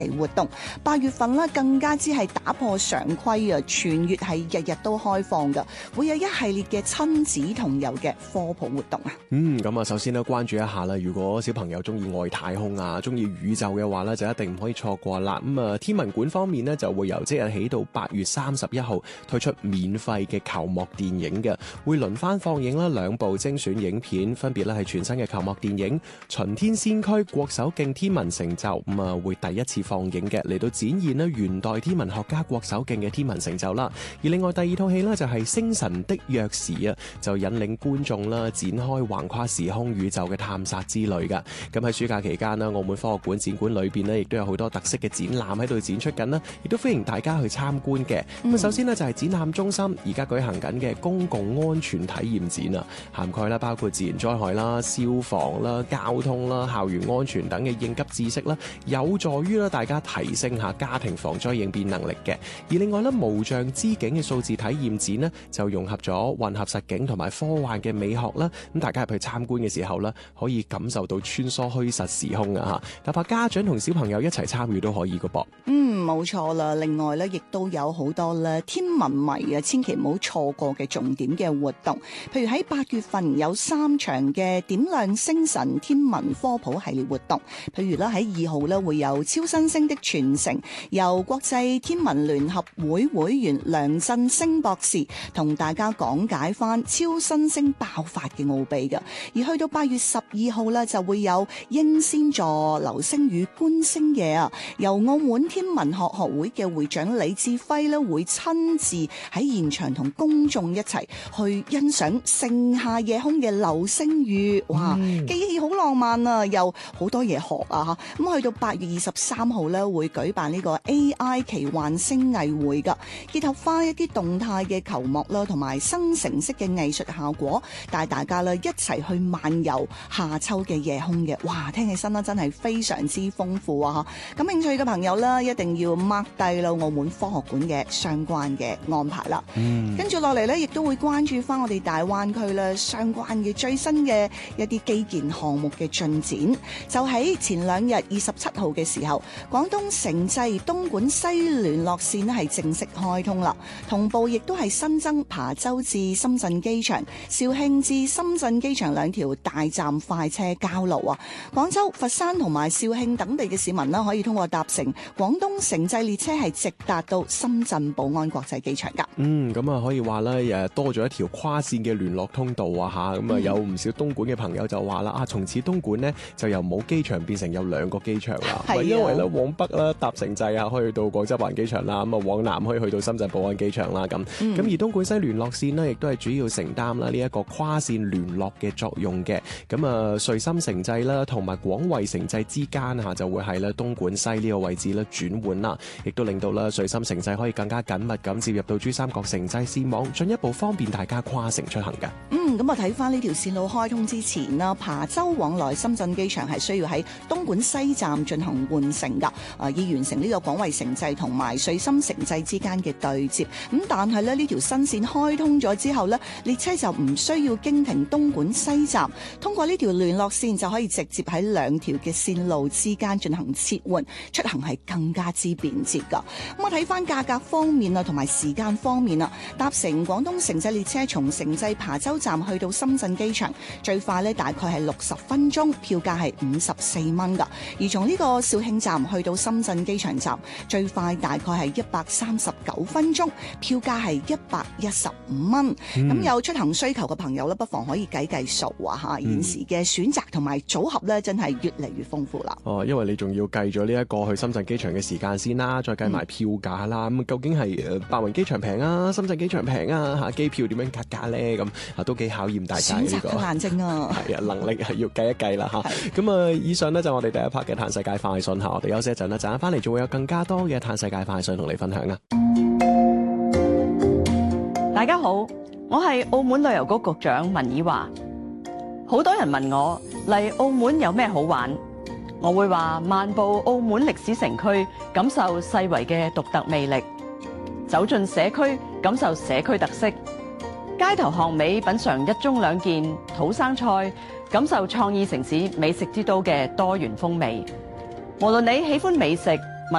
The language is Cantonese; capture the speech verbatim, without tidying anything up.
活動，八月份咧更加之係打破常規啊！全月係日日都開放㗎，會有一系列嘅親子同遊嘅科普活動啊！ 嗯，咁啊，首先咧關注一下啦，如果小朋友中意外太空啊，中意宇宙嘅話咧，就一定唔可以錯過啦。咁啊，天文館方面呢，就會由即日起到八月三十一號推出免費嘅球幕電影嘅，會輪番放映啦兩部精選影片，分別咧係全新嘅球幕電影《巡天先驅國手徑天文成就》，咁啊會第一次放映嘅，嚟到展現咧元代天文學家國手徑嘅天文成就啦。而另外第二套戲呢，就係《星辰的鑰匙》啊，就引領觀眾啦展開橫跨時空宇宙嘅探索之旅噶。咁喺暑假期間啦，澳門科學館展館裏邊呢，亦都有好多特色嘅展覽喺度展出緊啦，亦都歡迎大家去參觀嘅。咁、嗯、首先呢，就係展覽中心而家舉行緊嘅公共安全體驗展啊，涵蓋啦包括自然災害啦、消防啦、交通啦、校園安全等嘅應急知識啦，有助於啦大家提升下家庭防災應變能力嘅。而另外咧，無障之境嘅數字體驗展呢，就融合咗混合實境同埋科幻嘅美學啦。咁大家入去參觀嘅時候呢，可以感受到穿梭虛實時空啊！吓，哪怕家長同小朋友一齊參與都可以噶噃。 嗯，冇錯啦。另外咧，亦都有好多咧天文迷啊，千祈唔好錯過嘅重點嘅活動。譬如喺八月份有三場嘅點亮星辰天文科普系列活動。譬如咧喺二號咧會有超新星的傳承，由國際天文聯合會會員梁振星博士同大家講解翻超新星爆發嘅奧秘嘅。而去到八月十二號咧就會有英仙座流星雨觀星夜啊，由澳門天文學學會嘅會長李志輝咧會親自喺現場同公眾一齊去欣賞盛夏夜空嘅流星雨。哇，記憶好浪漫啊，又好多嘢學啊吓。咁去到八月二十三號咧會舉辦呢個 A I 奇幻星藝會噶，結合翻一啲動態嘅球幕啦，同埋生成式嘅藝術效果，帶大家咧一齊去漫遊夏秋嘅夜空嘅。哇，聽起身啦真係非常之豐富啊！咁興趣嘅朋友啦，一定要 mark 低啦澳門科學館嘅相關嘅安排啦。嗯，跟住落嚟咧，亦都會關注翻我哋大灣區啦相關嘅最新嘅一啲基建項目嘅進展。就喺前兩日二十七號嘅時候，廣東城際東莞西聯絡線咧係正式開通啦，同步亦都係新增琶洲至深圳機場、肇慶至深圳機場兩條大站快車交流啊！廣州、佛山同埋肇慶等地嘅市民啦，可以通過搭乘廣東城際列車係直達到深圳寶安國際機場噶。 嗯，咁啊可以話咧，誒多咗一條跨線嘅聯絡通道啊吓，咁啊有唔少東莞嘅朋友就話啦，啊從此東莞呢，就由冇機場變成有兩個機場啦，係因為咧往北啦搭城際啊可以去到廣州灣機場啦，咁啊往南可以去到深圳寶安機場啦咁。咁、嗯、而東莞西聯絡線呢，亦都係主要承擔啦呢一個跨線聯絡嘅作用嘅。咁啊穗深城際啦同埋廣惠城際之間啊就會係咧東莞西呢個位置咧轉換啦，亦都令到咧穗深城際可以更加緊密咁接入到珠三角城際線網，進一步方便大家跨城出行嘅。 嗯，咁啊睇翻呢條線路開通之前啦，琶洲往來深圳機場係需要喺東莞西站進行換乘噶，啊以完成呢個廣惠城際同埋穗深城際之間嘅對接。咁但係咧呢條新線開通咗之後呢，列車就唔需要經停東莞西站，通過呢條聯絡線就可以直接喺兩條嘅線路之間進行切換，出行係更加之便捷噶。咁我睇翻價格方面啊，同埋時間方面啊，搭乘廣東城際列車從城際琶洲站去到深圳機場，最快呢大概係六十分鐘，票價係五十四蚊噶。而從呢個肇慶站去到深圳機場站，最快大概係一百三十九分鐘，票價係一百一十五蚊。咁、嗯、有出行需求嘅朋友呢，不妨可以計計數啊吓、嗯，現時嘅選擇同埋組合呢，真係越嚟越豐富啦。 哦，因為你仲要計咗呢一個去深圳機場嘅時間先啦，再計埋票價啦。咁、嗯、究竟係誒白雲機場平啊，深圳機場平啊？吓，機票點樣格價咧？咁啊都幾考驗大家呢、這個選擇難症啊。係啊，能力係要計一計啦吓。咁啊，以上呢，就我哋第一 part 嘅嘆世界快訊吓，我哋休息一陣啦，陣間翻嚟仲會有更加多嘅嘆世界快訊同你分享啊。 大家好，我係澳門旅遊局局長文以華。好多人問我嚟澳門有咩好玩，我會話漫步澳門歷史城區，感受世遺嘅獨特魅力；走進社區，感受社區特色；街頭巷尾品嘗一盅兩件土生菜，感受創意城市美食之都嘅多元風味。無論你喜歡美食、